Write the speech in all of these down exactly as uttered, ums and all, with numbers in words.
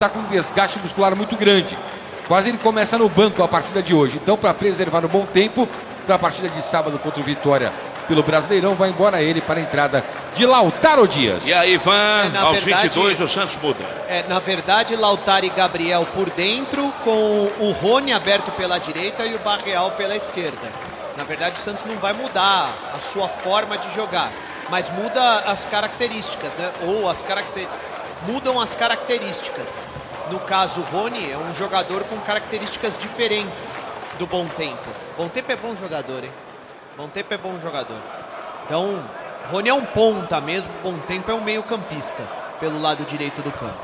está com um desgaste muscular muito grande. Quase ele começa no banco a partida de hoje. Então, para preservar um bom tempo, para a partida de sábado contra o Vitória pelo Brasileirão, vai embora ele para a entrada de Lautaro Dias. E aí, Ivan, é, aos verdade, vinte e dois, o Santos muda. É, na verdade, Lautaro e Gabriel por dentro, com o Rony aberto pela direita e o Barreal pela esquerda. Na verdade, o Santos não vai mudar a sua forma de jogar, mas muda as características, né? Ou as caracter... mudam as características. No caso, o Rony é um jogador com características diferentes do Bom Tempo. Bom Tempo é bom jogador, hein? Bom Tempo é bom jogador. Então, Rony é um ponta mesmo, Bom Tempo é um meio-campista pelo lado direito do campo.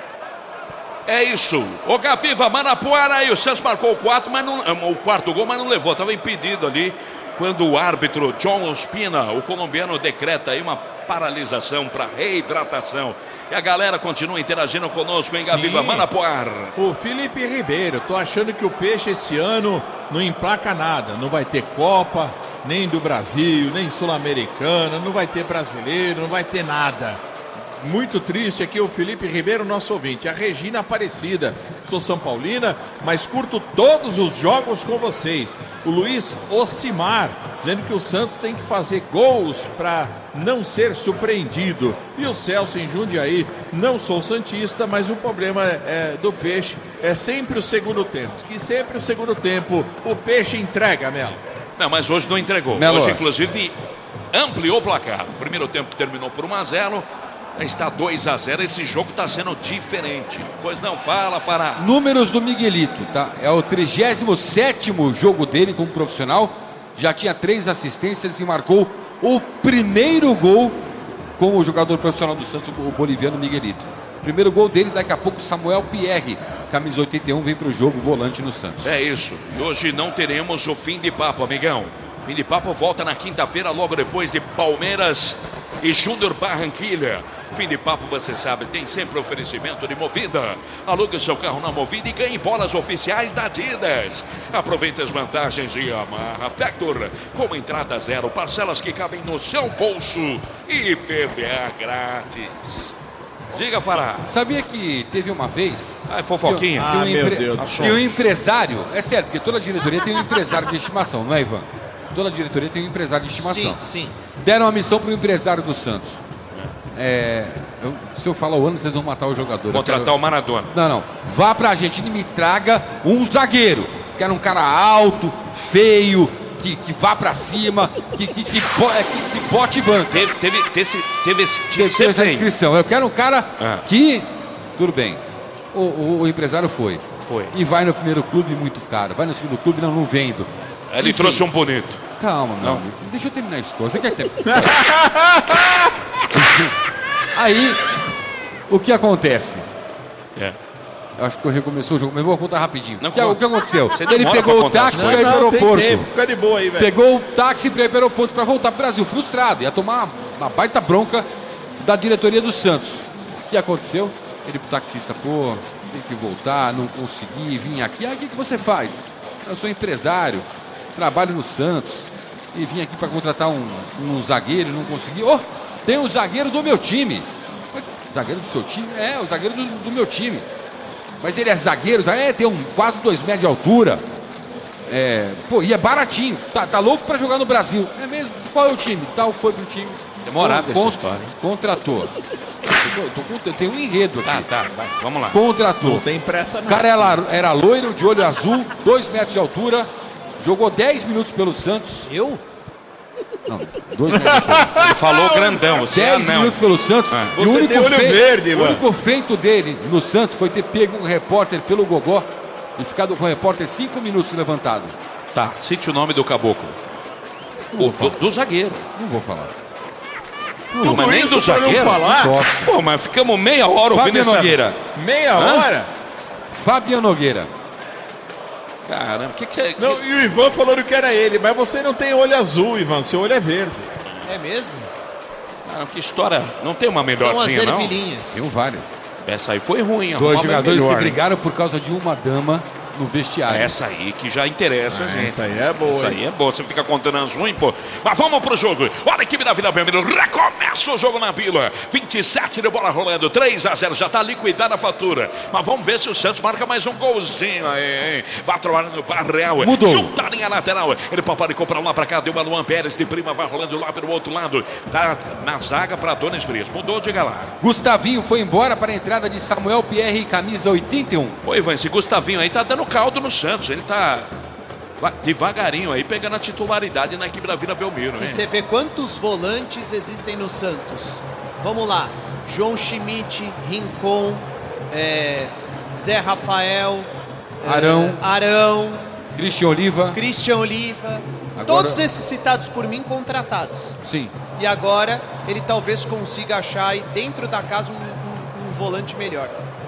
É isso. O Gaviva, Manapuara, e o Santos marcou o quarto, mas não, o quarto gol, mas não levou. Estava impedido ali quando o árbitro John Ospina, o colombiano, decreta aí uma paralisação para reidratação. E a galera continua interagindo conosco em Gaviva, Manapuara. O Felipe Ribeiro, tô achando que o Peixe esse ano não emplaca nada. Não vai ter Copa, nem do Brasil, nem Sul-Americana, não vai ter brasileiro, não vai ter nada. Muito triste aqui o Felipe Ribeiro, nosso ouvinte. A Regina Aparecida, sou São Paulina, mas curto todos os jogos com vocês. O Luiz Ocimar, dizendo que o Santos tem que fazer gols para não ser surpreendido. E o Celso em Jundiaí, não sou santista, mas o problema é, do Peixe é sempre o segundo tempo. Que sempre o segundo tempo o Peixe entrega, Melo. Não, mas hoje não entregou. Melo. Hoje, inclusive, ampliou o placar. O primeiro tempo terminou por um a zero. Está dois a zero, esse jogo está sendo diferente. Pois não, fala, Fará. Números do Miguelito, tá? É o trigésimo sétimo jogo dele como profissional. Já tinha três assistências e marcou o primeiro gol com o jogador profissional do Santos, o boliviano Miguelito. Primeiro gol dele, daqui a pouco Samuel Pierre, camisa oitenta e um, vem para o jogo, volante no Santos. É isso. E hoje não teremos o fim de papo, amigão. Fim de papo volta na quinta-feira, logo depois de Palmeiras e Júnior Barranquilla. Fim de papo, você sabe, tem sempre oferecimento de Movida. Alugue seu carro na Movida e ganhe bolas oficiais da Adidas. Aproveite as vantagens de Yamaha Factor. Com entrada zero, parcelas que cabem no seu bolso e I P V A grátis. Diga, Fará. Sabia que teve uma vez... Ah, é fofoquinha? Que um, Ah, que um meu empre... Deus do céu. E o empresário... É sério, porque toda diretoria tem um empresário de estimação, não é, Ivan? Toda diretoria tem um empresário de estimação. Sim, sim. Deram uma missão para o empresário do Santos. É, eu, se eu falar o ano, vocês vão matar o jogador. Contratar quero... o Maradona. Não, não. Vá pra Argentina e me traga um zagueiro. Quero um cara alto, feio, que, que vá pra cima, que, que, que, que, que bote banco. Teve, teve, teve, teve esse Teve essa descrição. Eu quero um cara Ah. que... Tudo bem. O, o, o empresário foi. Foi. E vai no primeiro clube muito caro. Vai no segundo clube, não, não vendo. Ele Enfim. trouxe um bonito. Calma, meu amigo. Deixa eu terminar a história. Você quer terminar? Aí, o que acontece? É. Eu acho que eu recomeçou o jogo, mas vou contar rapidinho. Não o, que, conta. o que aconteceu? Você Ele demora pegou pra o contar. táxi Não, para ir para o Não, tem aeroporto. tempo, fica de boa aí, velho. Pegou o táxi para ir para o aeroporto para voltar para o Brasil, frustrado. Ia tomar uma baita bronca da diretoria do Santos. O que aconteceu? Ele pro taxista, pô, tem que voltar, não consegui, vim aqui. Aí o que, que você faz? Eu sou empresário, trabalho no Santos e vim aqui para contratar um, um zagueiro e não consegui. Oh, tem um zagueiro do meu time. Zagueiro do seu time? É, o zagueiro do, do meu time. Mas ele é zagueiro, é, tem um, quase dois metros de altura. É, pô, e é baratinho. Tá, tá louco pra jogar no Brasil. É mesmo? Qual é o time? Tal, foi pro time. Demorado Con- essa história, hein? Contratou. Eu, tô, tô, eu tenho um enredo aqui. Tá, tá, vai, vamos lá. Contratou. Não tem pressa O não. cara era, era loiro, de olho azul, dois metros de altura. Jogou dez minutos pelo Santos. Eu? Não, dois metros de altura. Ele falou grandão, você é dez anão. minutos pelo Santos. É. E o Você único, tem olho feito, verde, o mano. único feito dele no Santos foi ter pego um repórter pelo gogó e ficado com o repórter cinco minutos levantado. Tá, cite o nome do caboclo. O, do, do zagueiro. Não vou falar. Tudo mas nem isso do pra não zagueiro? falar? Posso. Pô, mas ficamos meia hora ouvindo Fábio essa... Nogueira. Meia Hã? hora? Fábio Nogueira. Caramba, o que que você... Não, e o Ivan falando que era ele, mas você não tem olho azul, Ivan, seu olho é verde. É mesmo? Caramba, que história... Não tem uma São as melhorzinha, não? ervilhinhas. Tem várias. Essa aí foi ruim. Dois arruma jogadores melhor, que hein? brigaram por causa de uma dama no vestiário. Essa aí que já interessa, Ah, gente. essa aí é boa, Essa hein? aí é boa. Você fica contando as ruins, pô. Mas vamos pro jogo. Olha a equipe da Vila Belmiro. Recomeça o jogo na Vila. vinte e sete de bola rolando. três a zero. Já tá liquidada a fatura. Mas vamos ver se o Santos marca mais um golzinho aí, hein? Vai trabalhando o Barreal. Mudou. Junta a linha lateral. Ele paparicou pra lá, pra cá. Deu uma Luan Pérez de prima. Vai rolando lá pelo outro lado. Tá na zaga pra Dona Frias. Mudou, diga lá. Gustavinho foi embora para a entrada de Samuel Pierre, camisa oitenta e um. Ô, Ivan, esse Gustavinho aí tá dando caldo no Santos. Ele tá devagarinho aí, pegando a titularidade na equipe da Vila Belmiro, E hein? você vê quantos volantes existem no Santos. Vamos lá. João Schmidt, Rincon, é, Zé Rafael, Arão. é, Arão, Christian Oliva. Christian Oliva. Agora- Todos esses citados por mim contratados. Sim. E agora ele talvez consiga achar aí dentro da casa um, um- um volante melhor.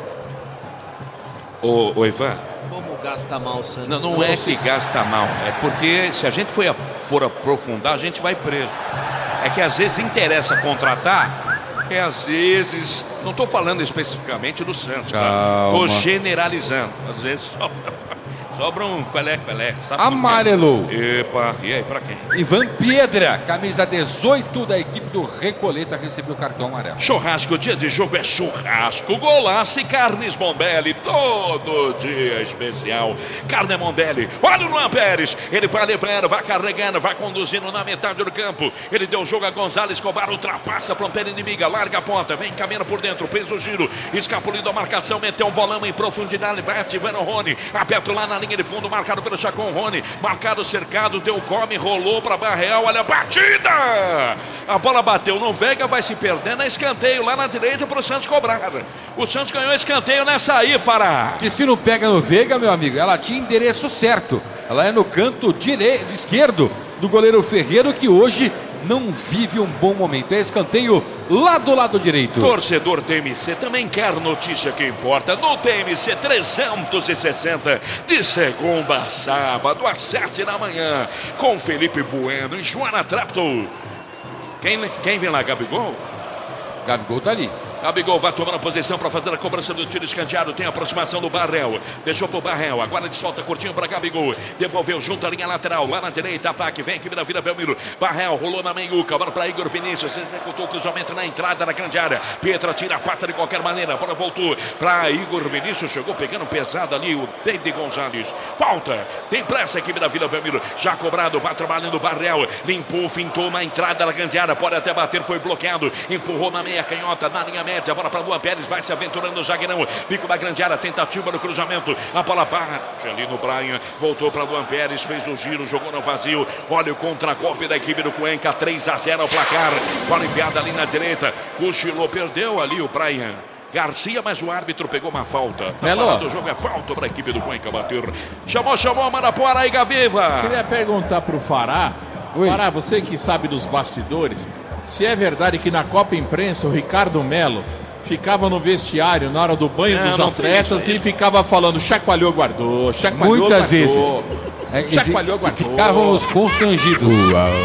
Ô, ô, Ivan, Como gasta mal o Santos. não, não é que gasta mal, é porque se a gente for, a- for aprofundar, a gente vai preso. É que às vezes interessa contratar, que às vezes, não estou falando especificamente do Santos, tá? Calma. Tô generalizando. Às vezes sobra, sobra um quelé, quelé. Sabe por quê? Amarelou. Epa, e aí, pra quem? Ivan Piedra, camisa dezoito da equipe do Recoleta, recebeu cartão amarelo. Churrasco, dia de jogo é churrasco, golaço e carnes Mondelli, todo dia especial. Carne Mondelli, olha o Luan Pérez, ele vai liberando, vai carregando, vai conduzindo na metade do campo. Ele deu o jogo a Gonzalez, Escobar ultrapassa a fronteira inimiga, larga a ponta, vem caminhando por dentro, fez o giro, escapulindo a marcação, meteu um bolão em profundidade, vai ativando o Rony, aperto lá na linha de fundo, marcado pelo Chacon Rony, marcado, cercado, deu come, rolou para Barreal, olha a batida! A bola bateu no Veiga, vai se perdendo, é escanteio lá na direita para o Santos cobrar. O Santos ganhou escanteio nessa aí, Fará. Que se não pega no Veiga, meu amigo, ela tinha endereço certo. Ela é no canto direito, esquerdo do goleiro Ferreiro, que hoje não vive um bom momento. É escanteio lá do lado direito. Torcedor T M C também quer notícia que importa. No T M C trezentos e sessenta, de segunda a sábado, às sete da manhã, com Felipe Bueno e Joana Trapto. Quem, quem vem lá, Gabigol? Gabigol tá ali. Gabigol vai tomando a posição para fazer a cobrança do tiro escanteado. Tem a aproximação do Barrel. Deixou pro Barrel. Agora ele solta curtinho para Gabigol. Devolveu junto à linha lateral. Lá na direita, ataque. Vem aqui da Vila Belmiro. Barrel rolou na meiuca. Agora para Igor Vinícius. Executou o cruzamento na entrada da grande área. Pietra tira a pata de qualquer maneira. A bola voltou para Igor Vinícius. Chegou pegando pesado ali o David Gonzalez. Falta. Tem pressa a equipe da Vila Belmiro. Já cobrado. Vai trabalhando o Barrel. Limpou, fintou na entrada da grande área. Pode até bater. Foi bloqueado. Empurrou na meia canhota. Na linha média. A bola para Luan Pérez. Vai se aventurando no zagueirão. Bico da grande área. Tentativa no cruzamento. A bola bate ali no Brian. Voltou para Luan Pérez. Fez o giro. Jogou no vazio. Olha o contra-golpe da equipe do Cuenca. três a zero ao placar. Bola enviada ali na direita. Cochilou. Perdeu ali o Brian Garcia, mas o árbitro pegou uma falta. Tá Melo. parado o jogo, é falta para a equipe do Cuenca bater. Chamou, chamou, manda fora aí, Gaviva. Queria perguntar pro Fará. Oi. Fará, você que sabe dos bastidores, se é verdade que na Copa Imprensa o Ricardo Melo ficava no vestiário na hora do banho Não, dos não tem atletas isso aí. e ficava falando chacoalhou, guardou, chacoalhou, Muitas guardou. vezes. É, e Chacoalhou, fi- guardou. Ficávamos constrangidos.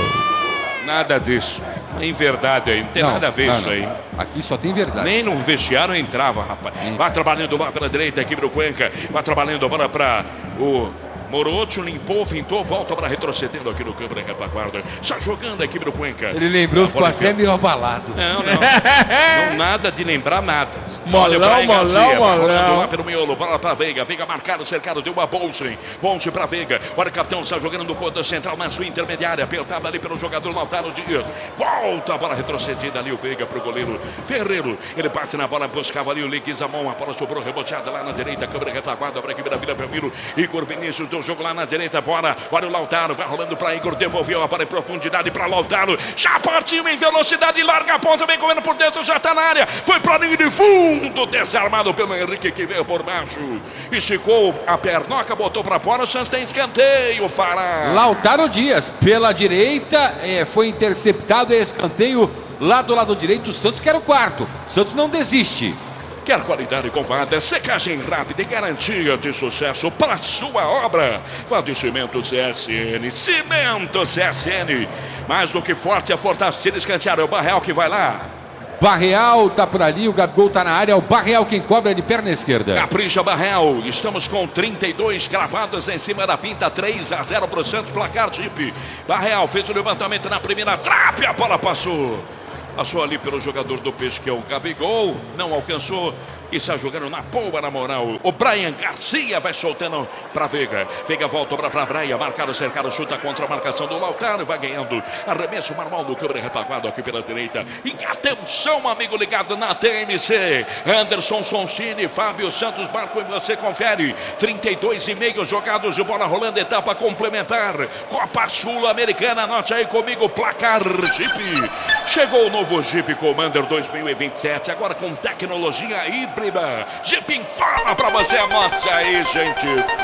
Nada disso. Em verdade aí, não tem Não, nada a ver não, isso não. aí. Aqui só tem verdade. Nem no vestiário entrava, rapaz. Vai trabalhando lá pela direita, a equipe do Cuenca. Vai trabalhando a bola para o Morocho, limpou, fintou, volta para retrocedendo aqui no campo da retaguarda. Está jogando a equipe do Cuenca. Ele lembrou, A ficou bola até enfiada. meio abalado. Não, não. Não, nada de lembrar nada. Molão, Olha o Brian molão, Garcia, vai molão. rolando lá pelo miolo, bola pra Veiga. Veiga marcado, cercado, deu uma bolsa. Bolsa pra Veiga. Olha o capitão, está jogando no ponto central, na sua intermediária. Apertada ali pelo jogador Lautaro Dias. Volta a bola retrocedida ali, o Veiga pro goleiro Ferreiro. Ele bate na bola, buscava ali o Leguizamon. A bola sobrou reboteada lá na direita. Câmera retaguarda para a equipe da Vila Belmiro. Igor Vinícius deu jogo lá na direita. Bola, olha o Lautaro, vai rolando para Igor. Devolveu a bola em profundidade para Lautaro. Já partiu em velocidade, larga a ponta, vem comendo por dentro, já tá na área. Foi pra linha de fundo, desarmado pelo Henrique que veio por baixo. Esticou a pernoca, botou pra fora. O Santos tem escanteio, Fará. Lautaro Dias, pela direita, é, foi interceptado, é escanteio lá do lado direito. O Santos quer o quarto. O Santos não desiste. Quer qualidade comprovada, secagem rápida e garantia de sucesso para sua obra. Vá de Cimento C S N. Cimento C S N. Mais do que forte, é fortalecida, escantear. É o Barreal que vai lá. Barreal tá por ali, o Gabigol tá na área, o Barreal quem cobra é de perna esquerda. Capricha Barreal, estamos com trinta e dois gravados em cima da pinta, três a zero para o Santos, placar Jeep. Barreal fez o levantamento na primeira trave, a bola passou. Passou ali pelo jogador do Peixe, que é o Gabigol, não alcançou e está jogando na boa, na moral. O Brian Garcia vai soltando para Veiga. Veiga volta para pra Brian, marcado, cercado, chuta contra a marcação do Lautaro, vai ganhando. Arremesso manual do câmera retaguardo aqui pela direita. E atenção, amigo ligado na T M C. Anderson Sonsini, Fábio Santos, Marco, e você confere. trinta e dois e meio jogados de bola rolando, etapa complementar. Copa Sul-Americana, anote aí comigo, placar Jeep. Chegou o novo Jeep Commander dois mil e vinte e sete, agora com tecnologia híbrida. Jeep informa pra você, anote aí, gente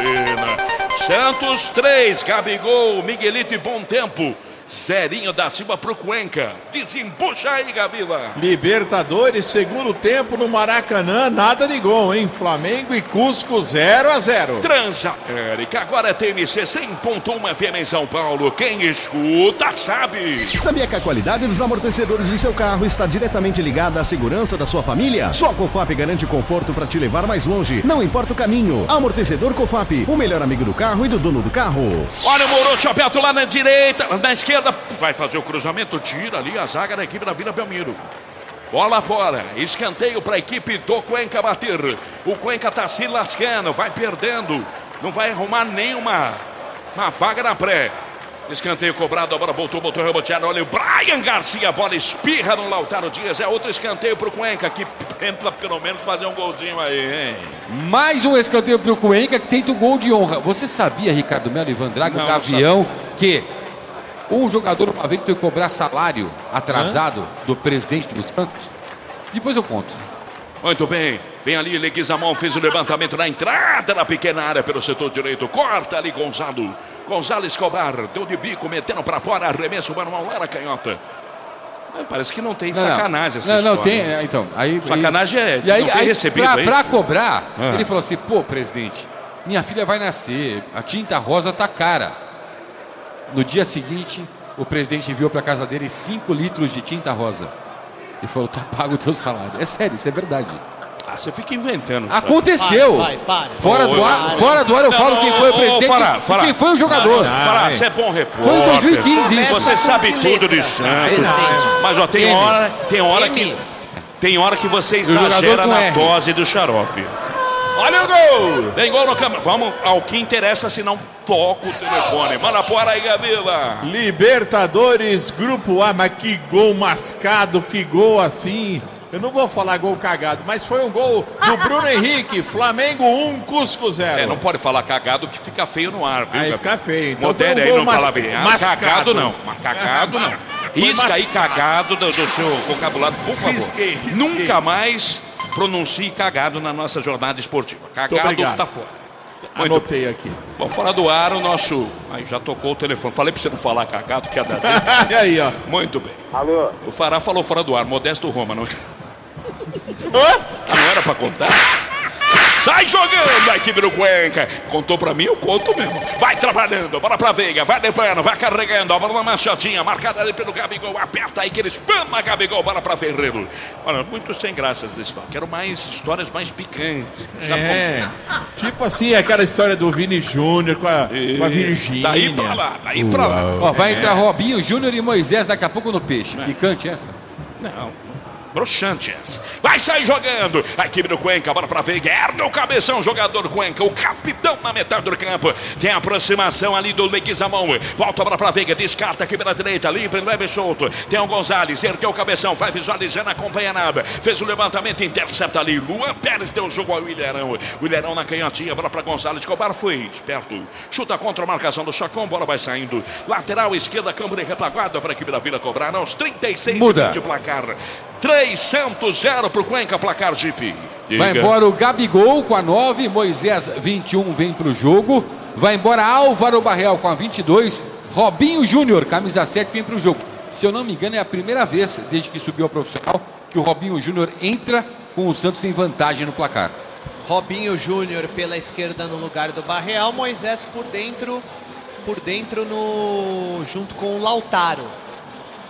fina. Santos três, Gabigol, Miguelito e Bom Tempo. Zerinho da Silva pro Cuenca. Desembucha aí, Gabila. Libertadores, segundo tempo no Maracanã, nada de gol, hein? Flamengo e Cusco zero a zero. Transamérica, agora é T M C cem ponto um F M em São Paulo. Quem escuta sabe. Sabia que a qualidade dos amortecedores do seu carro está diretamente ligada à segurança da sua família? Só a Cofap garante conforto para te levar mais longe, não importa o caminho. Amortecedor Cofap, o melhor amigo do carro e do dono do carro. Olha o Morocho aberto lá na direita, na esquerda. Vai fazer o cruzamento, tira ali a zaga da equipe da Vila Belmiro. Bola fora, escanteio para a equipe do Cuenca bater. O Cuenca tá se lascando, vai perdendo, não vai arrumar nenhuma uma vaga na pré. Escanteio cobrado, a bola voltou, botou reboteado. Olha o Brian Garcia, a bola espirra no Lautaro Dias. É outro escanteio pro Cuenca, que tenta pelo menos fazer um golzinho aí, hein? Mais um escanteio pro Cuenca, que tenta o gol de honra. Você sabia, Ricardo Melo e Ivan Drago, Não, Gavião, que um jogador uma vez foi cobrar salário atrasado Hã? do presidente do Santos? Depois eu conto. Muito bem, vem ali, Leguizamon fez o levantamento na entrada da pequena área pelo setor direito. Corta ali Gonzalo. Gonzalo Escobar, deu de bico, metendo pra fora, arremesso manual, era canhota. Parece que não tem não, sacanagem essa não, história. Não, tem, é, então. Aí, sacanagem é e aí, não ter aí, recebido pra, é pra isso? cobrar, Ah. ele falou assim, pô, presidente, minha filha vai nascer, a tinta rosa tá cara. No dia seguinte, o presidente enviou pra casa dele cinco litros de tinta rosa. E falou, tá pago o teu salário. É sério, isso é verdade. Ah, você fica inventando. Aconteceu. Vai, vai, para. Fora, do ar, fora do ar eu não, falo não, quem foi o presidente Fará, e Fará. quem foi o jogador. Fará, você é bom repórter. Foi em dois mil e quinze isso. Você sabe tudo de Santos. Mas ó, tem M. hora, tem hora M. que tem hora que você O jogador exagera com na R. dose do xarope. Olha o gol! Tem gol no câmera. Vamos ao que interessa, se não toca o telefone. Manda fora aí, Gavila. Libertadores, Grupo A, mas que gol mascado, que gol assim. Eu não vou falar gol cagado, mas foi um gol do Bruno Henrique. Flamengo um, Cusco zero. É, não pode falar cagado que fica feio no ar, viu, Aí Gavila? fica feio. Então Modere foi um aí, gol não mas- fala bem. Ah, mascado. cagado não. Mas cagado não. Risca aí cagado do, do seu vocabulário, por favor. Risquei, risquei. Nunca mais pronuncie cagado na nossa jornada esportiva. Cagado obrigado. tá fora. Muito Anotei aqui. bom, fora do ar, o nosso... Aí já tocou o telefone. Falei pra você não falar cagado, que é das... E aí, ó. Muito bem. Alô? O Fará falou fora do ar. Modesto Roma, não... Hã? Ah, não era pra contar? Sai jogando a equipe do Cuenca. Contou pra mim, eu conto mesmo. Vai trabalhando, bola pra Veiga, vai levando, vai carregando. A bola na machadinha, marcada ali pelo Gabigol. Aperta aí que ele espama Gabigol, bola pra Ferreiro. Olha, muito sem graças desse lado. Quero mais histórias mais picantes. Sabe É. Tipo assim, aquela história do Vini Júnior com a, como? com a Virgínia. Daí pra lá, daí pra lá. Ó, vai entrar Robinho, Júnior e Moisés daqui a pouco no peixe. Picante essa? Não. Broxante essa. Vai sair jogando. A equipe do Cuenca, bola pra Veiga. Erna o cabeção, jogador do Cuenca. O capitão na metade do campo. Tem a aproximação ali do Leguizamon. Volta a bola pra Veiga. Descarta aqui pela direita. Livre, leve solto. Tem o Gonzalez. Ergueu o cabeção. Vai visualizando, acompanha nada. Fez o levantamento, intercepta ali. Luan Pérez deu o jogo ao Willerão. Willerão na canhotinha. Bola pra Gonzalez. Escobar foi esperto. Chuta contra a marcação do Chacon. Bola vai saindo. Lateral esquerda, câmara e retaguarda para a equipe da Vila cobrar. Aos trinta e seis Muda. de placar. três Santos zero pro Cuenca, placar Jeep. Vai embora o Gabigol com a nove, Moisés vinte e um vem pro jogo. Vai embora Álvaro Barreal com a vinte e dois, Robinho Júnior, camisa sete, vem pro jogo. Se eu não me engano, é a primeira vez desde que subiu ao profissional que o Robinho Júnior entra com o Santos em vantagem no placar. Robinho Júnior pela esquerda no lugar do Barreal, Moisés por dentro, por dentro no junto com o Lautaro.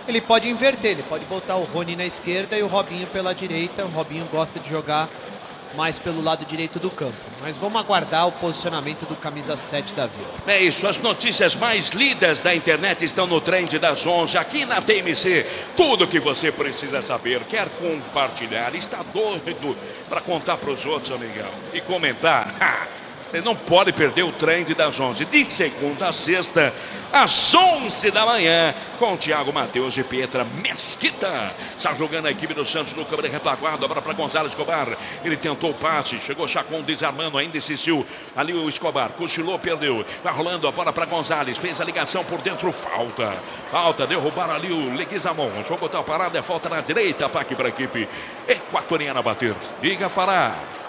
ele pode inverter, ele pode botar o Rony na esquerda e o Robinho pela direita. O Robinho gosta de jogar mais pelo lado direito do campo. Mas vamos aguardar o posicionamento do camisa sete da Vila. É isso, as notícias mais lidas da internet estão no Trend das onze, aqui na T M C. Tudo que você precisa saber, quer compartilhar, está doido para contar para os outros, amigão, e comentar. Você não pode perder o Trend das onze, de segunda a sexta, às onze da manhã, com Thiago Matheus e Pietra Mesquita. Está jogando a equipe do Santos no câmera retaguarda, agora para Gonzalo Escobar. Ele tentou o passe, chegou Chacon desarmando, ainda insistiu. Ali o Escobar, cochilou, perdeu. Vai rolando a bola para Gonzalez, fez a ligação por dentro, falta. Falta, derrubaram ali o Leguizamon. O jogo está parado, é falta na direita, ataque para a equipe equatoriana bater. Diga, Fará.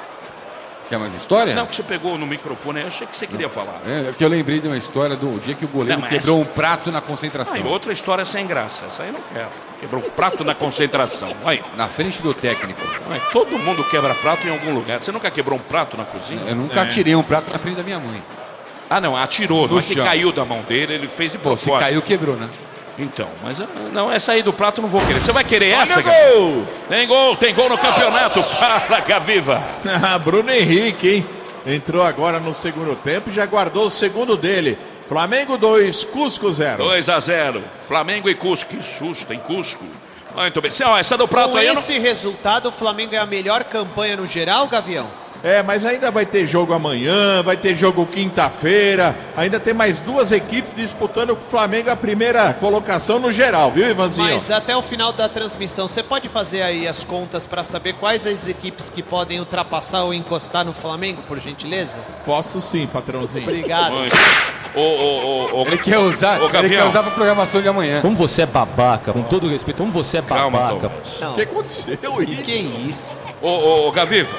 Quer mais história? Não, que você pegou no microfone, eu achei que você queria falar. É, que eu lembrei de uma história do dia que o goleiro não, quebrou essa... um prato na concentração. Ah, e outra história sem graça, essa aí eu não quero. Quebrou um prato na concentração. Aí. Na frente do técnico. Aí, todo mundo quebra prato em algum lugar. Você nunca quebrou um prato na cozinha? Eu nunca é. tirei um prato na frente da minha mãe. Ah, não, atirou. No não é que chão. caiu da mão dele, ele fez de Pô, se caiu, quebrou, né? Então, mas não, essa aí do prato eu não vou querer. Você vai querer essa, gol! Tem gol, tem gol no campeonato. Fala, Gaviva. Ah, Bruno Henrique, hein? Entrou agora no segundo tempo e já guardou o segundo dele. Flamengo dois, Cusco zero. dois a zero. Flamengo e Cusco. Que susto, hein, Cusco? Muito bem. Ó, essa do prato Com aí. esse não... resultado, o Flamengo é a melhor campanha no geral, Gavião? É, mas ainda vai ter jogo amanhã, vai ter jogo quinta-feira. Ainda tem mais duas equipes disputando com o Flamengo a primeira colocação no geral, viu, Ivanzinho? Mas até o final da transmissão, você pode fazer aí as contas para saber quais as equipes que podem ultrapassar ou encostar no Flamengo, por gentileza? Posso sim, patrãozinho. Obrigado. Ô, ô, ô, ele quer usar, ô, ele quer usar pra programação de amanhã. Como você é babaca, com todo respeito, como você é babaca. Não. O que aconteceu isso? Que isso? Ô, ô, ô, Gaviva.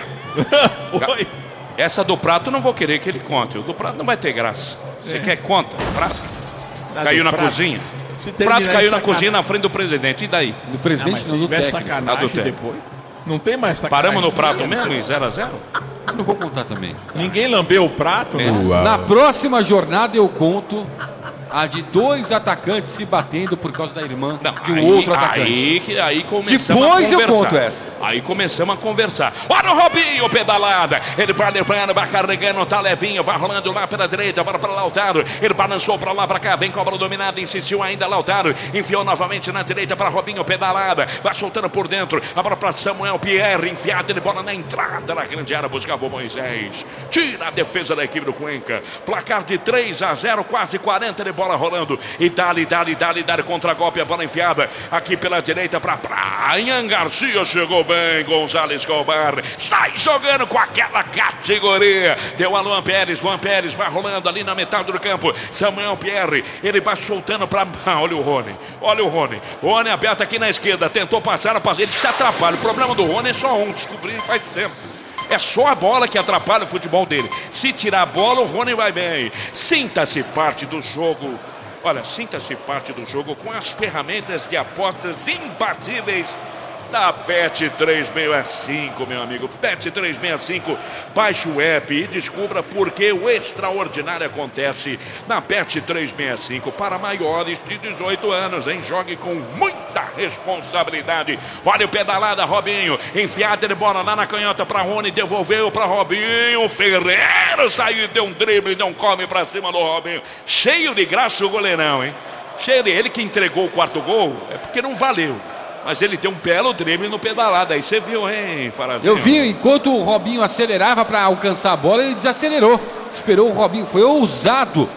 Oi. Essa do prato eu não vou querer que ele conte. O do prato não vai ter graça. Você é. quer conta? Prato? Nada Caiu na prato. cozinha. O prato caiu na cozinha na frente do presidente. E daí? Do presidente não, não, não do tiver técnico. sacanagem do depois. Não tem mais sacanagem. Paramos no prato mesmo em zero a zero? Eu não vou contar também. Ninguém lambeu o prato? É. Não? Na próxima jornada eu conto a de dois atacantes se batendo por causa da irmã Não, de um aí, outro atacante. Aí, que- aí começamos Depois a eu conversar. conto essa. Aí começamos a conversar. Olha o Robinho, pedalada. Ele vai levando, vai carregando, tá levinho, vai rolando lá pela direita, bora para Lautaro. Ele balançou para lá, para cá, vem cobra dominada, insistiu ainda Lautaro. Enfiou novamente na direita para Robinho, pedalada. Vai soltando por dentro, agora para Samuel Pierre, enfiado de bola na entrada da grande área, buscava o Moisés. Tira a defesa da equipe do Cuenca. Placar de três a zero, quase quarenta de bola rolando. E dali, dali, dali, dali, contra-golpe, a bola enfiada aqui pela direita para Brian Garcia. Chegou bem, Gonzalo Escobar. Sai jogando com aquela categoria. Deu a Luan Pérez. Luan Pérez vai rolando ali na metade do campo. Samuel Pierre, ele vai soltando para. Ah, olha o Rony. Olha o Rony. Rony aberto aqui na esquerda. Tentou passar a passar. Ele se atrapalha. O problema do Rony é só um. Descobri faz tempo. É só a bola que atrapalha o futebol dele. Se tirar a bola, o Rony vai bem. Sinta-se parte do jogo. Olha, sinta-se parte do jogo com as ferramentas de apostas imbatíveis da Bet trezentos e sessenta e cinco, meu amigo. Bet trezentos e sessenta e cinco, baixe o app e descubra por que o extraordinário acontece na Bet trezentos e sessenta e cinco para maiores de dezoito anos, hein? Jogue com muita responsabilidade. Olha o pedalada, Robinho, enfiada de bola lá na canhota para Rony, devolveu para Robinho. Ferreira saiu, deu um drible, deu um come para cima do Robinho. Cheio de graça o goleirão, hein? Cheio de ele que entregou o quarto gol, é porque não valeu. Mas ele tem um belo drible no pedalado. Aí você viu, hein, Farazinho? Eu vi, enquanto o Robinho acelerava para alcançar a bola, ele desacelerou. Esperou o Robinho, foi ousado.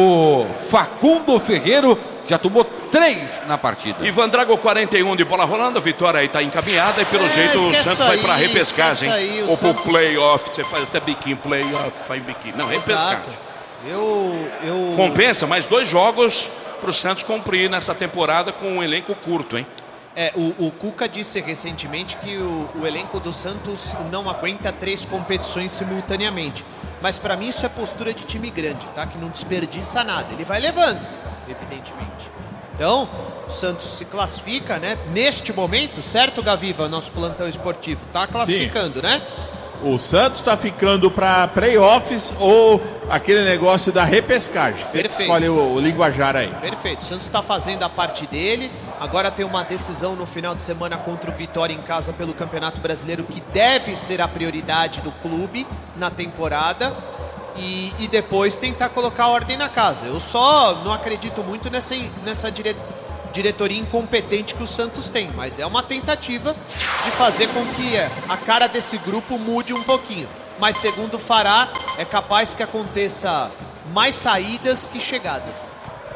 O Facundo Ferreiro já tomou três na partida. Ivan Drago, quarenta e um de bola rolando. A vitória aí tá encaminhada e pelo É, jeito o Santos vai pra aí, repescagem. aí, o Ou pro Santos... playoff. Você faz até biquinho, playoff, faz biquinho. Não, repescagem. Exato. Eu, eu... Compensa, mais dois jogos pro Santos cumprir nessa temporada com um elenco curto, hein? É, o, o Cuca disse recentemente que o, o elenco do Santos não aguenta três competições simultaneamente. Mas para mim isso é postura de time grande, tá? Que não desperdiça nada. Ele vai levando, evidentemente. Então, o Santos se classifica, né? Neste momento, certo, Gaviva, nosso plantão esportivo? Tá classificando, Sim. né? O Santos está ficando para playoffs ou aquele negócio da repescagem. Você que escolhe o, o linguajar aí. Perfeito. O Santos está fazendo a parte dele. Agora tem uma decisão no final de semana contra o Vitória em casa pelo Campeonato Brasileiro, que deve ser a prioridade do clube na temporada. E, e depois tentar colocar ordem na casa. Eu só não acredito muito nessa, nessa dire, diretoria incompetente que o Santos tem, mas é uma tentativa de fazer com que a cara desse grupo mude um pouquinho. Mas segundo o Fará, é capaz que aconteça mais saídas que chegadas.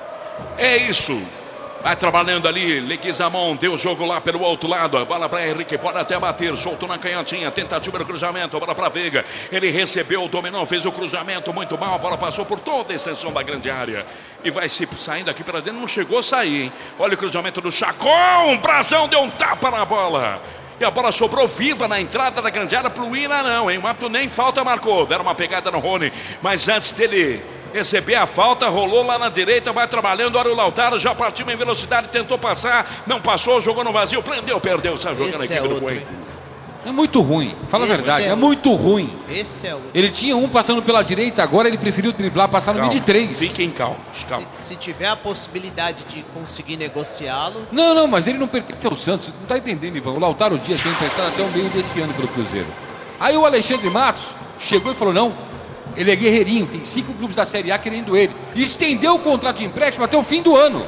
É isso. Vai trabalhando ali, Leguizamon deu o jogo lá pelo outro lado, a bola para Henrique, pode até bater, soltou na canhotinha, tentativa do cruzamento, a bola para Veiga, ele recebeu, dominou, fez o cruzamento muito mal, a bola passou por toda a extensão da grande área e vai se saindo aqui para dentro, não chegou a sair, hein? Olha o cruzamento do Chacon, Brazão deu um tapa na bola. E a bola sobrou viva na entrada da grande área pro Ina não, hein? O árbitro nem falta marcou, deram uma pegada no Rony, mas antes dele receber a falta, rolou lá na direita, vai trabalhando, olha o Lautaro, já partiu em velocidade, tentou passar, não passou, jogou no vazio, prendeu, perdeu, sai jogando aqui do Coelho. É muito ruim, fala Esse a verdade, é, é muito ruim. Esse é o... Ele tinha um passando pela direita, agora ele preferiu driblar, passar no meio de três. Fiquem calmos, calma. Se, se tiver a possibilidade de conseguir negociá-lo... Não, não, mas ele não pertence ao Santos, não tá entendendo, Ivan. O Lautaro Dias tem emprestado até o meio desse ano pelo Cruzeiro. Aí o Alexandre Matos chegou e falou, não, ele é guerreirinho, tem cinco clubes da Série A querendo ele. E estendeu o contrato de empréstimo até o fim do ano.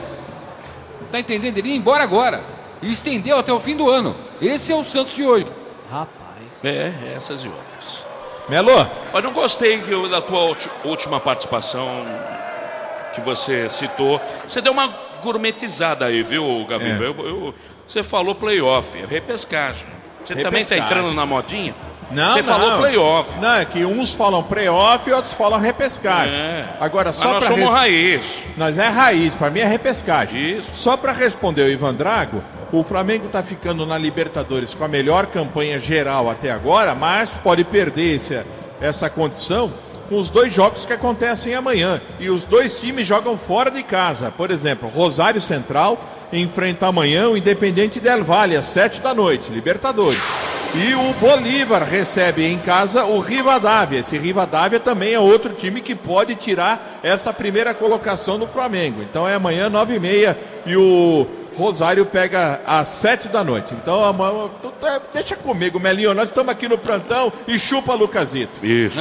Tá entendendo? Ele ia embora agora. E estendeu até o fim do ano. Esse é o Santos de hoje. Rapaz... É, essas e outras. Melo? Eu não gostei que eu, da tua última participação que você citou. Você deu uma gourmetizada aí, viu, Gaviva? É. Eu, eu, você falou playoff, é repescagem. Você repescagem. Também está entrando na modinha? Não, Você não. falou playoff. Não, é que uns falam playoff e outros falam repescagem. É. Agora, só Mas nós somos res... raiz. Nós é raiz, para mim é repescagem. Isso. Só para responder o Ivan Drago, o Flamengo está ficando na Libertadores com a melhor campanha geral até agora, mas pode perder esse, essa condição com os dois jogos que acontecem amanhã. E os dois times jogam fora de casa. Por exemplo, Rosário Central enfrenta amanhã o Independente Del Valle, às sete da noite, Libertadores. E o Bolívar recebe em casa o Rivadavia. Esse Rivadavia também é outro time que pode tirar essa primeira colocação do Flamengo. Então é amanhã, nove e meia, e o Rosário pega às sete da noite. Então, amanhã, deixa comigo, Melinho. Nós estamos aqui no plantão e chupa Lucasito. Isso.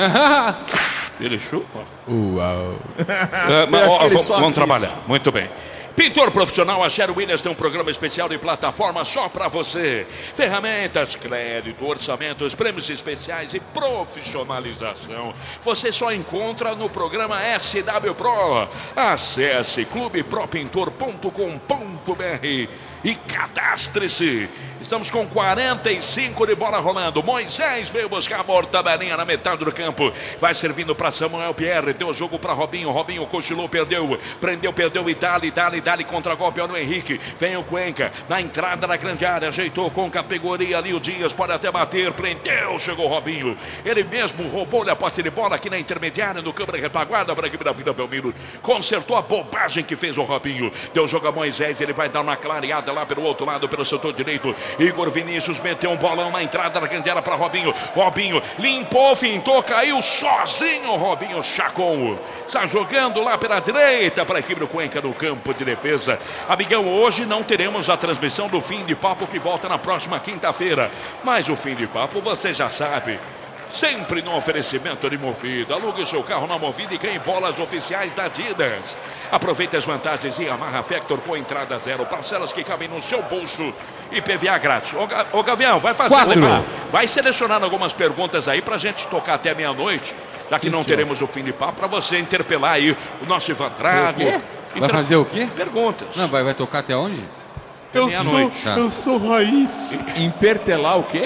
Ele chupa? Uau. É, mas, ó, vamos, vamos trabalhar. Muito bem. Pintor profissional, a Sher Williams tem um programa especial de plataforma só para você. Ferramentas, crédito, orçamentos, prêmios especiais e profissionalização. Você só encontra no programa S W Pro. Acesse clube pro pintor ponto com ponto br e cadastre-se. Estamos com quarenta e cinco de bola rolando. Moisés veio buscar a mortadelinha na metade do campo. Vai servindo para Samuel Pierre. Deu o jogo para Robinho. Robinho cochilou, perdeu. Prendeu, perdeu e dali, dali, dali contra golpe. Olha o Henrique. Vem o Cuenca na entrada da grande área. Ajeitou com categoria ali o Dias. Pode até bater. Prendeu. Chegou o Robinho. Ele mesmo roubou-lhe a posse de bola aqui na intermediária. No câmara retaguarda para a equipe da Vila Belmiro. Consertou a bobagem que fez o Robinho. Deu o jogo a Moisés. Ele vai dar uma clareada lá pelo outro lado, pelo setor direito. Igor Vinícius meteu um bolão na entrada da grande área para Robinho. Robinho limpou, fintou, caiu sozinho. Robinho Chacon está jogando lá pela direita para a equipe do Cuenca no campo de defesa. Amigão, hoje não teremos a transmissão do Fim de Papo, que volta na próxima quinta-feira. Mas o Fim de Papo você já sabe, sempre no oferecimento de Movida. Alugue o seu carro na Movida e ganhe bolas oficiais da Adidas. Aproveite as vantagens e Yamaha Factor com entrada zero, parcelas que cabem no seu bolso e P V A grátis. Ô, Ga- ô Gavião, vai fazer Quatro. Vai selecionando algumas perguntas aí pra gente tocar até meia-noite, já que Sim, não senhor. teremos o Fim de Papo, pra você interpelar aí o nosso Ivan Drago. O quê? Vai fazer o quê? Perguntas. Não, vai, vai tocar até onde? Até meia-noite. Tá. eu sou raiz. Impertelar o quê?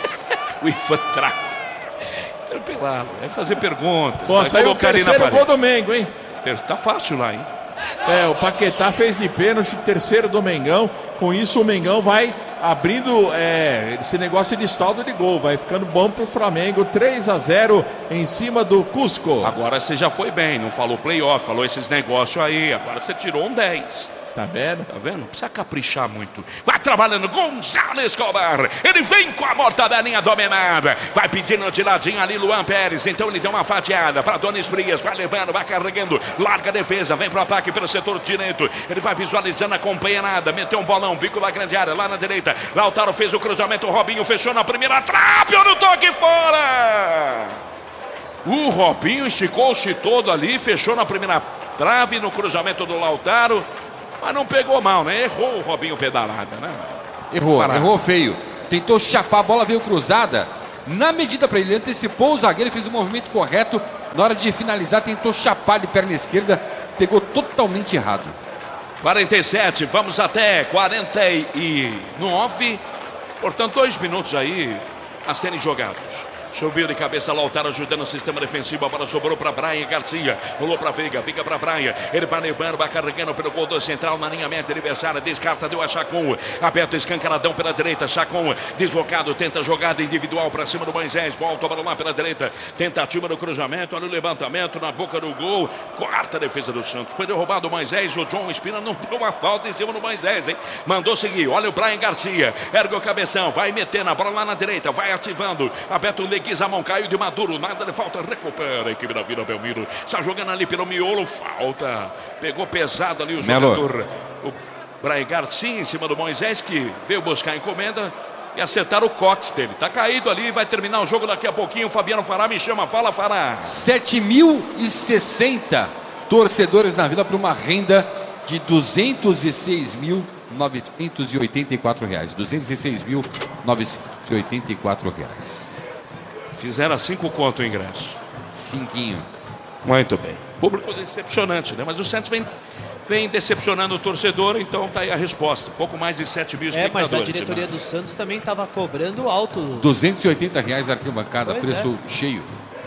O Ivan Drago. Interpelar, vai fazer perguntas. Pô, vai saiu o colocar ali na terceiro parede. gol do Mengo, hein? Tá fácil lá, hein? É, o Paquetá fez de pênalti, terceiro do Mengão. Com isso o Mengão vai abrindo é, esse negócio de saldo de gol. Vai ficando bom pro Flamengo, três a zero em cima do Cusco. Agora você já foi bem, não falou playoff, falou esses negócios aí. Agora você tirou um dez. Tá vendo? Tá vendo? Não precisa caprichar muito. Vai trabalhando Gonzalo Escobar. Ele vem com a mortadelinha dominada. Vai pedindo de ladinho ali Luan Pérez. Então ele deu uma fatiada para Donis Frias. Vai levando, vai carregando. Larga a defesa. Vem pro ataque pelo setor direito. Ele vai visualizando, acompanha nada. Meteu um bolão. Bico da grande área. Lá na direita. Lautaro fez o cruzamento. O Robinho fechou na primeira trave. No toque fora. O Robinho esticou-se todo ali. Fechou na primeira trave no cruzamento do Lautaro. Mas não pegou mal, né? Errou o Robinho pedalada, né? Errou, Parado. errou feio. Tentou chapar, a bola veio cruzada. Na medida para ele, antecipou o zagueiro, fez o movimento correto. Na hora de finalizar, tentou chapar de perna esquerda. Pegou totalmente errado. quarenta e sete, vamos até quarenta e nove. Portanto, dois minutos aí a serem jogados. Subiu de cabeça, Lautaro ajudando o sistema defensivo. A bola sobrou para Brian Garcia. Rolou para Veiga, Veiga para Brian. Ele vai levando, vai carregando pelo gol do central na linha média adversária. Descarta, deu a Chacon. Aberto, escancaradão pela direita. Chacon deslocado, tenta jogada individual para cima do Moisés. Volta a bola lá pela direita. Tentativa no cruzamento. Olha o levantamento na boca do gol. Quarta defesa do Santos. Foi derrubado o Moisés. O John Espina não deu uma falta em cima do Moisés, hein? Mandou seguir. Olha o Brian Garcia. Ergue o cabeção. Vai metendo a bola lá na direita. Vai ativando. Aberto o Guizamon caiu de Maduro, nada de falta, recupera a equipe da Vila Belmiro, está jogando ali pelo miolo, falta, pegou pesado ali o jogador, Melo. O Brian Garcia em cima do Moisés, que veio buscar a encomenda e acertar o cox dele, tá caído ali, vai terminar o jogo daqui a pouquinho. Fabiano Fará me chama, fala Fará. sete mil e sessenta torcedores na Vila para uma renda de duzentos e seis mil novecentos e oitenta e quatro reais, duzentos e seis mil novecentos e oitenta e quatro reais. Fizeram a cinco conto o ingresso. Cinquinho. Muito bem. Público decepcionante, né? Mas o Santos vem, vem decepcionando o torcedor, então tá aí a resposta. Pouco mais de sete mil espectadores. É, mas a diretoria, né, do Santos também estava cobrando alto. duzentos e oitenta reais arquibancada, pois preço é. cheio.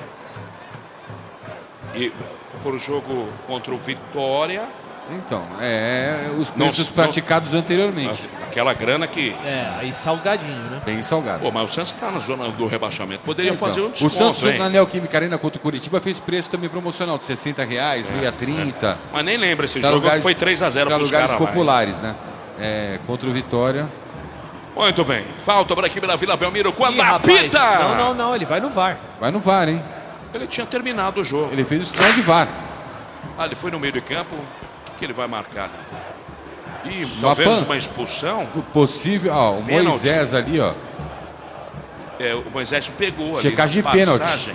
E por jogo contra o Vitória... Então, é os preços não, praticados não, anteriormente. Aquela grana que... É, aí salgadinho, né? Bem salgado. Pô, mas o Santos está na zona do rebaixamento. Poderia então, fazer um desconto, o Santos, hein? na Neoquímica Arena contra o Curitiba, fez preço também promocional de sessenta reais, é, meia trinta. É. Mas nem lembra esse pra jogo lugares, que foi três a zero para os lugares cara, populares, vai. né? É, contra o Vitória. Muito bem. Falta para a equipe da Vila Belmiro. Quando Ih, apita! Rapaz, não, não, não. Ele vai no V A R. Vai no V A R, hein? Ele tinha terminado o jogo. Ele fez o sinal de V A R. Ah, ele foi no meio de campo. Que ele vai marcar. E talvez uma, uma expulsão. Possível, ó, o pênalti. Moisés ali, ó. É, o Moisés pegou ali. Checagem de pênalti.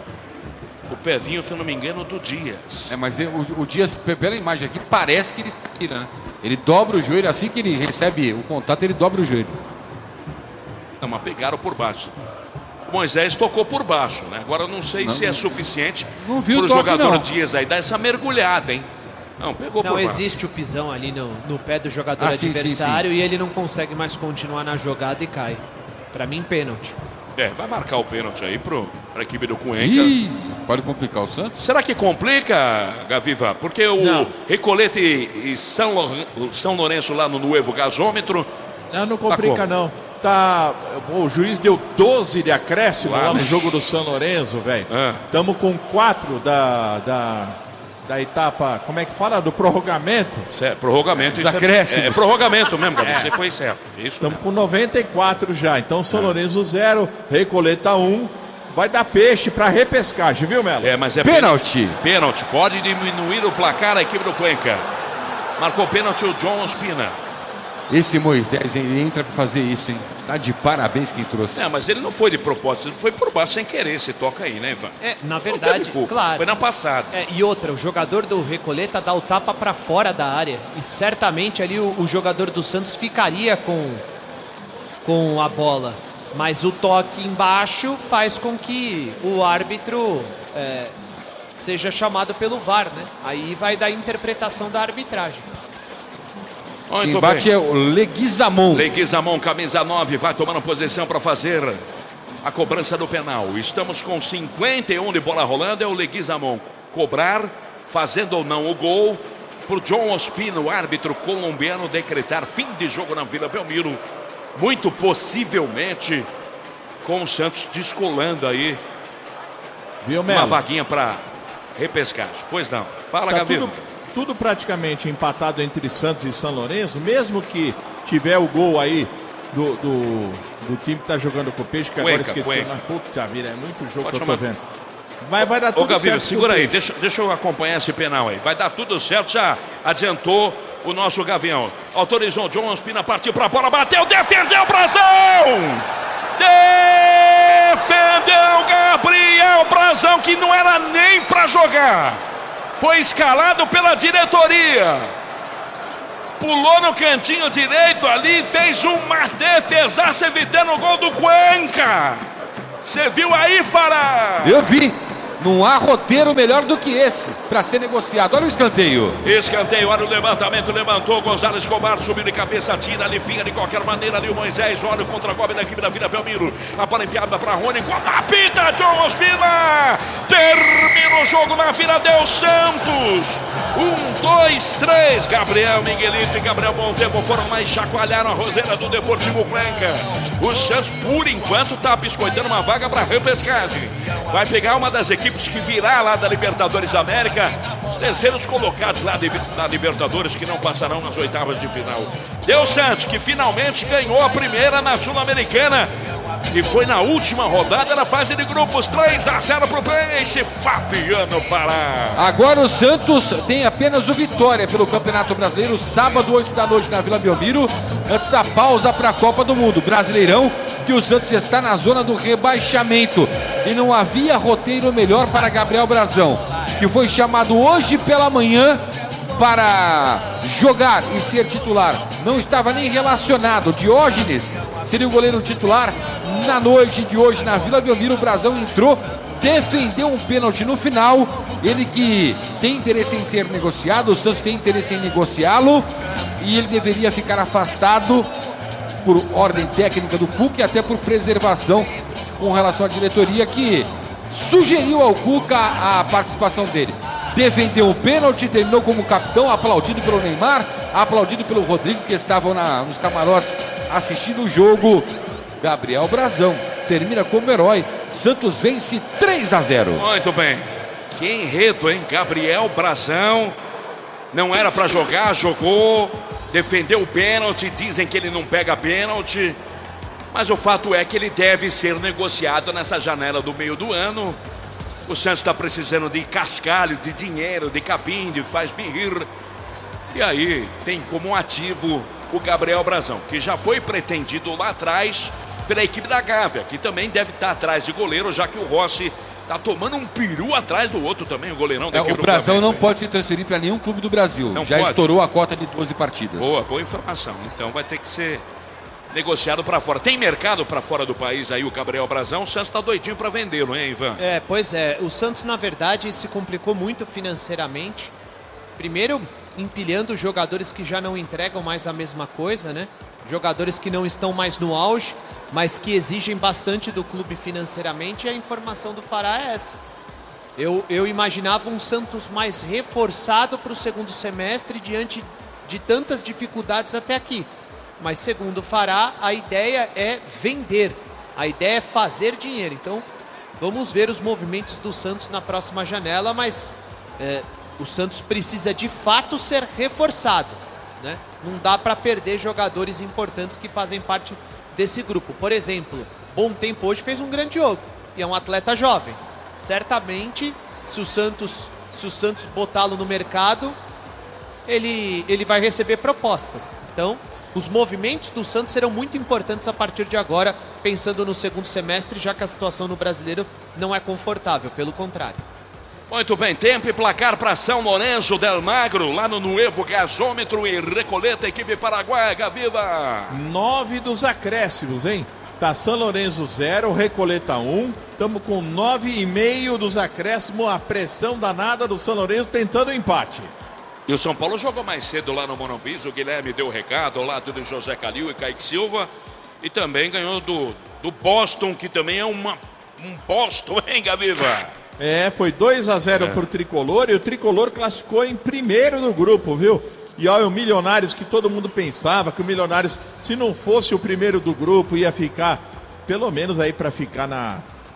O pezinho, se eu não me engano, do Dias. É, mas o, o Dias, pela imagem aqui, parece que ele tira, né? Ele dobra o joelho, assim que ele recebe o contato, ele dobra o joelho. Não, mas pegaram por baixo. O Moisés tocou por baixo, né? Agora eu não sei não, se é suficiente para o jogador não. Dias aí dar essa mergulhada, hein? Não, pegou não por existe baixo. O pisão ali no, no pé do jogador ah, adversário, sim, sim, sim. E ele não consegue mais continuar na jogada e cai. Para mim, pênalti. É, vai marcar o pênalti aí para a equipe do Cuenca. Ih, pode complicar o Santos? Será que complica, Gaviva? Porque o não. Recolete e São, São Lourenço lá no Nuevo Gasômetro... Não, não complica tá não. Tá, o juiz deu doze de acréscimo lá no jogo do São Lourenço, velho. Estamos ah. com quatro da... da... da etapa, como é que fala? Do prorrogamento? Certo, prorrogamento. Os acréscimos. É, é prorrogamento mesmo, é. Você foi certo. Estamos com noventa e quatro já. Então, São é. Lourenço zero, Recoleta um. Vai dar peixe para repescagem, viu, Melo? É, mas é pênalti. Pênalti. Pode diminuir o placar a equipe do Cuenca. Marcou pênalti o John Espina. Esse Moisés, ele entra para fazer isso, hein? Tá de parabéns quem trouxe. É, mas ele não foi de propósito, ele foi por baixo sem querer. Esse toca aí, né, Ivan? É, na verdade, claro. Foi na passada. É, e outra, o jogador do Recoleta dá o tapa para fora da área. E certamente ali o, o jogador do Santos ficaria com, com a bola. Mas o toque embaixo faz com que o árbitro é, seja chamado pelo V A R, né? Aí vai dar interpretação da arbitragem. Quem bate é o Leguizamon. Leguizamon, camisa nove, vai tomando posição para fazer a cobrança do penal. Estamos com cinquenta e um de bola rolando. É o Leguizamon cobrar, fazendo ou não o gol, por John Ospina, o árbitro colombiano, decretar fim de jogo na Vila Belmiro. Muito possivelmente com o Santos descolando aí. Viu, uma vaguinha para repescagem. Pois não. Fala, tá Gavião. tudo, tudo praticamente empatado entre Santos e São Lourenço, mesmo que tiver o gol aí do, do, do time que tá jogando com o Peixe, que agora esqueci. Puta vida, é muito jogo Pode que eu tô vendo. Mas vai dar tudo Ô, Gabriel, certo. segura aí, deixa, deixa eu acompanhar esse penal aí. Vai dar tudo certo, já adiantou o nosso Gavião. Autorizou John Ospina, partiu pra bola, bateu, defendeu o Brazão! Defendeu Gabriel Brazão, que não era nem pra jogar. Foi escalado pela diretoria. Pulou no cantinho direito ali, fez uma defesaça evitando o gol do Cuenca. Você viu aí, Fará? Eu vi. Não há roteiro melhor do que esse para ser negociado. Olha o escanteio. Escanteio, olha o levantamento, levantou. Gonzalo Escobar subiu de cabeça, tira ali, finha de qualquer maneira ali o Moisés. Olha o contra-golpe da equipe da Vila Belmiro. A bola enfiada para Rony. Quando apita, John Ospina. Termina o jogo na Vila Del Santos. Um, dois, três. Gabriel Miguelito e Gabriel Montempo foram lá e chacoalharam a roseira do Deportivo Cuenca. O Santos, por enquanto, está biscoitando uma vaga para repescagem. Vai pegar uma das equipes que virá lá da Libertadores da América, os terceiros colocados lá de, da Libertadores que não passarão nas oitavas de final. Del Santos, que finalmente ganhou a primeira na Sul-Americana e foi na última rodada na fase de grupos. Três a zero pro Peixe. Fabiano Fará. Agora o Santos tem apenas o Vitória pelo Campeonato Brasileiro, sábado, oito da noite na Vila Belmiro, antes da pausa para a Copa do Mundo. Brasileirão, que o Santos está na zona do rebaixamento e não havia roteiro melhor para Gabriel Brazão, que foi chamado hoje pela manhã para jogar e ser titular. Não estava nem relacionado. Diógenes seria o goleiro titular na noite de hoje na Vila Belmiro. O Brazão entrou, defendeu um pênalti no final. Ele que tem interesse em ser negociado, o Santos tem interesse em negociá-lo e ele deveria ficar afastado por ordem técnica do Cuca e até por preservação com relação à diretoria, que sugeriu ao Cuca a participação dele. Defendeu o pênalti, terminou como capitão, aplaudido pelo Neymar, aplaudido pelo Rodrigo, que estavam na, nos camarotes assistindo o jogo. Gabriel Brazão termina como herói. Santos vence três a zero. Muito bem. Que enredo, hein? Gabriel Brazão não era para jogar, jogou. Defendeu o pênalti, dizem que ele não pega pênalti, mas o fato é que ele deve ser negociado nessa janela do meio do ano. O Santos está precisando de cascalho, de dinheiro, de capim, de faz birrir. E aí tem como ativo o Gabriel Brazão, que já foi pretendido lá atrás pela equipe da Gávea, que também deve estar atrás de goleiro, já que o Rossi tá tomando um peru atrás do outro também, o goleirão da é, equipe o Brazão não hein? pode se transferir para nenhum clube do Brasil. Não Já pode. Estourou a cota de doze partidas. Boa, boa informação. Então vai ter que ser negociado para fora. Tem mercado para fora do país aí o Gabriel Brazão? O Santos tá doidinho para vendê-lo, hein, Ivan? É, pois é. O Santos, na verdade, se complicou muito financeiramente. Primeiro, empilhando jogadores que já não entregam mais a mesma coisa, né? Jogadores que não estão mais no auge, mas que exigem bastante do clube financeiramente. E a informação do Fará é essa. Eu, eu imaginava um Santos mais reforçado para o segundo semestre diante de tantas dificuldades até aqui. Mas segundo o Fará, a ideia é vender, a ideia é fazer dinheiro. Então vamos ver os movimentos do Santos na próxima janela, mas é, o Santos precisa de fato ser reforçado, né? Não dá para perder jogadores importantes que fazem parte desse grupo. Por exemplo, Bom Tempo hoje fez um grande jogo e é um atleta jovem. Certamente, se o Santos, se o Santos botá-lo no mercado, ele, ele vai receber propostas. Então, os movimentos do Santos serão muito importantes a partir de agora, pensando no segundo semestre, já que a situação no Brasileiro não é confortável, pelo contrário. Muito bem, tempo e placar para São Lourenço del Magro, lá no Nuevo Gasômetro e Recoleta, equipe paraguaia, Gaviva. Nove dos acréscimos, hein? Tá São Lourenço zero, Recoleta um. Estamos com nove e meio dos acréscimos. A pressão danada do São Lourenço tentando o empate. E o São Paulo jogou mais cedo lá no Morumbi. O Guilherme deu o recado ao lado de José Calil e Kaique Silva. E também ganhou do, do Boston, que também é uma, um Boston, hein, Gaviva? É, foi dois a zero é. Pro Tricolor. E o Tricolor classificou em primeiro do grupo, viu? E olha, o Milionários, que todo mundo pensava que o Milionários, se não fosse o primeiro do grupo, ia ficar, pelo menos aí para ficar na,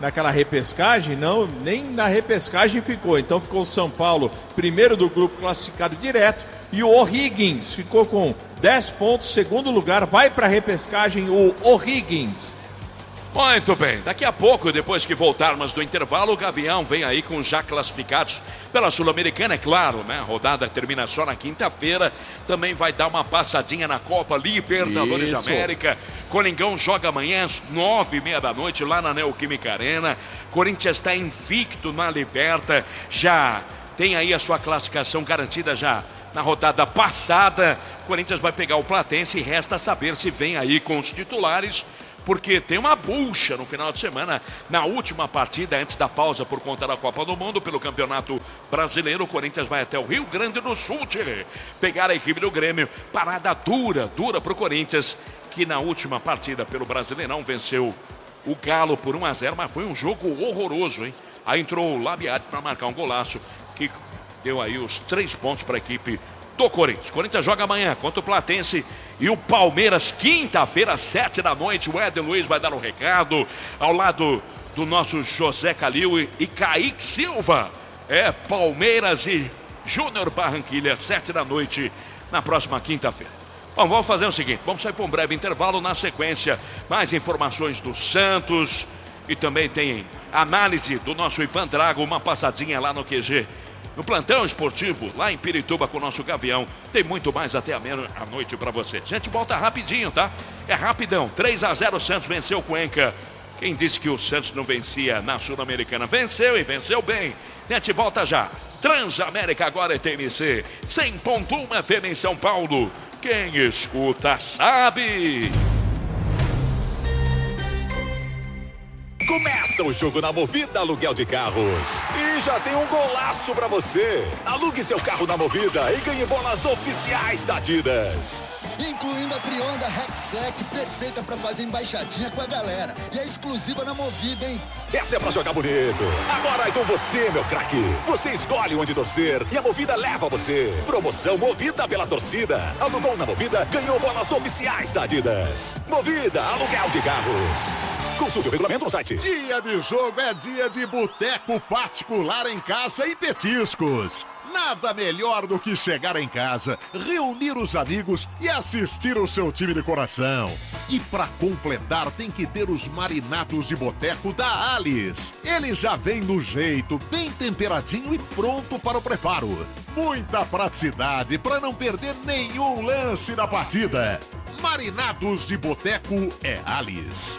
naquela repescagem, não, nem na repescagem ficou. Então ficou o São Paulo, primeiro do grupo classificado direto, e o O'Higgins ficou com dez pontos, segundo lugar, vai para a repescagem o O'Higgins. Muito bem, daqui a pouco, depois que voltarmos do intervalo, o Gavião vem aí com já classificados pela Sul-Americana, é claro, né? A rodada termina só na quinta-feira, também vai dar uma passadinha na Copa Libertadores de América. Coringão joga amanhã às nove e meia da noite lá na Neoquímica Arena. Corinthians está invicto na Liberta, já tem aí a sua classificação garantida já na rodada passada. Corinthians vai pegar o Platense e resta saber se vem aí com os titulares, porque tem uma bucha no final de semana, na última partida, antes da pausa por conta da Copa do Mundo, pelo Campeonato Brasileiro. O Corinthians vai até o Rio Grande do Sul, tchê, pegar a equipe do Grêmio. Parada dura, dura para o Corinthians, que na última partida pelo Brasileirão venceu o Galo por um a zero, mas foi um jogo horroroso, hein? Aí entrou o Labiati para marcar um golaço, que deu aí os três pontos para a equipe do Corinthians. Corinthians joga amanhã contra o Platense e o Palmeiras, quinta-feira, sete da noite. O Éder Luiz vai dar um recado ao lado do nosso José Calil e, e Kaique Silva. É Palmeiras e Júnior Barranquilla, sete da noite, na próxima quinta-feira. Bom, vamos fazer o seguinte, vamos sair para um breve intervalo. Na sequência, mais informações do Santos e também tem análise do nosso Ivan Drago, uma passadinha lá no Q G, no plantão esportivo, lá em Pirituba com o nosso Gavião. Tem muito mais até a meia-noite para você. A gente volta rapidinho, tá? É rapidão. três a zero, o Santos venceu o Cuenca. Quem disse que o Santos não vencia na Sul-Americana? Venceu e venceu bem. A gente volta já. Transamérica agora é T M C. cem ponto um F M em São Paulo. Quem escuta sabe. Começa o jogo na Movida Aluguel de Carros. E já tem um golaço pra você. Alugue seu carro na Movida e ganhe bolas oficiais da Adidas. Incluindo a Trionda Rexec, perfeita pra fazer embaixadinha com a galera. E é exclusiva na Movida, hein? Essa é pra jogar bonito. Agora é com você, meu craque. Você escolhe onde torcer e a Movida leva você. Promoção Movida pela torcida. Alugou na Movida, ganhou bolas oficiais da Adidas. Movida Aluguel de Carros. Consulte o regulamento no site. Dia de jogo é dia de boteco particular em casa e petiscos. Nada melhor do que chegar em casa, reunir os amigos e assistir o seu time de coração. E para completar, tem que ter os marinados de boteco da Alice. Ele já vem no jeito, bem temperadinho e pronto para o preparo. Muita praticidade para não perder nenhum lance da partida. Marinados de boteco é Alice.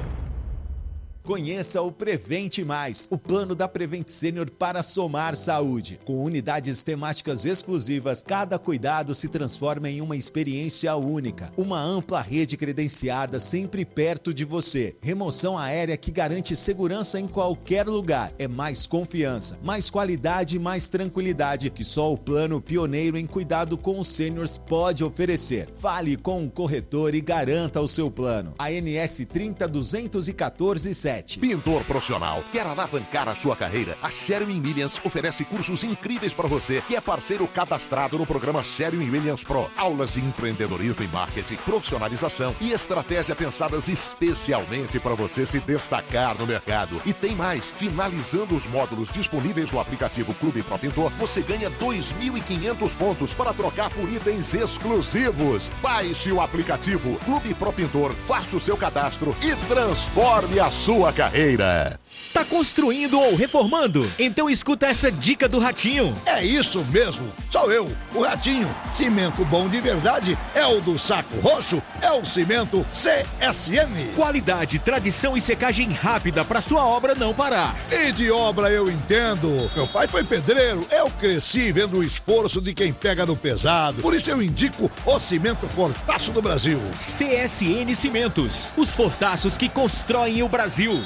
Conheça o Prevente Mais, o plano da Prevent Senior para somar saúde. Com unidades temáticas exclusivas, cada cuidado se transforma em uma experiência única. Uma ampla rede credenciada sempre perto de você. Remoção aérea que garante segurança em qualquer lugar. É mais confiança, mais qualidade e mais tranquilidade que só o plano pioneiro em cuidado com os sêniors pode oferecer. Fale com o corretor e garanta o seu plano. A N S trinta duzentos e quatorze sete. Pintor profissional, quer alavancar a sua carreira? A Sherwin-Williams oferece cursos incríveis para você, que é parceiro cadastrado no programa Sherwin-Williams Pro. Aulas de empreendedorismo e marketing, profissionalização e estratégia pensadas especialmente para você se destacar no mercado. E tem mais, finalizando os módulos disponíveis no aplicativo Clube Pro Pintor, você ganha dois mil e quinhentos pontos para trocar por itens exclusivos. Baixe o aplicativo Clube Pro Pintor, faça o seu cadastro e transforme a sua carreira. Tá construindo ou reformando? Então escuta essa dica do Ratinho. É isso mesmo, sou eu, o Ratinho. Cimento bom de verdade é o do Saco Roxo, é o cimento C S M. Qualidade, tradição e secagem rápida para sua obra não parar. E de obra eu entendo. Meu pai foi pedreiro, eu cresci vendo o esforço de quem pega no pesado. Por isso eu indico o cimento Fortaço do Brasil. C S N Cimentos, os fortaços que constroem o Brasil.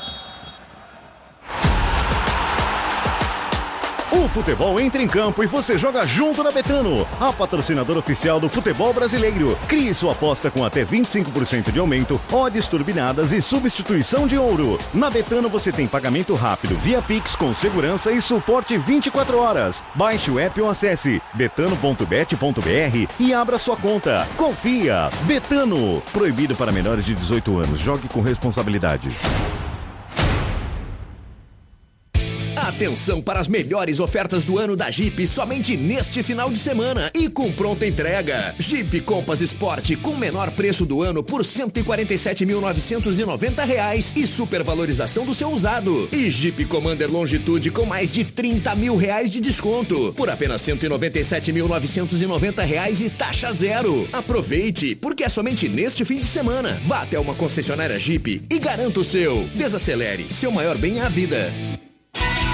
O futebol entra em campo e você joga junto na Betano, a patrocinadora oficial do futebol brasileiro. Crie sua aposta com até vinte e cinco por cento de aumento, odds turbinadas e substituição de ouro. Na Betano você tem pagamento rápido via Pix com segurança e suporte vinte e quatro horas. Baixe o app ou acesse betano ponto bet ponto br e abra sua conta. Confia! Betano. Proibido para menores de dezoito anos. Jogue com responsabilidade. Atenção para as melhores ofertas do ano da Jeep somente neste final de semana e com pronta entrega. Jeep Compass Sport com menor preço do ano por cento e quarenta e sete mil novecentos e noventa reais e supervalorização do seu usado. E Jeep Commander Longitude com mais de trinta mil reais de desconto por apenas cento e noventa e sete mil novecentos e noventa reais e taxa zero. Aproveite, porque é somente neste fim de semana. Vá até uma concessionária Jeep e garanta o seu. Desacelere, seu maior bem é a vida.